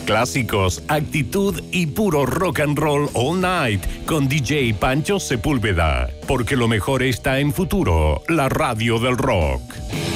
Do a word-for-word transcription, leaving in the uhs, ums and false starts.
clásicos, actitud y puro rock and roll all night con D J Pancho Sepúlveda. Porque lo mejor está en Futuro, la radio del rock.